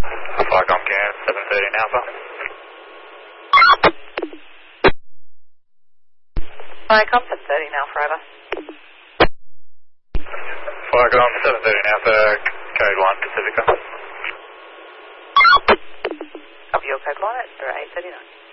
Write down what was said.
Flycom Can 713 Alpha. Flycom 713 Alpha, over. Flycom 713 Alpha, code 1 Pacifica. Copy your code 1 at 839.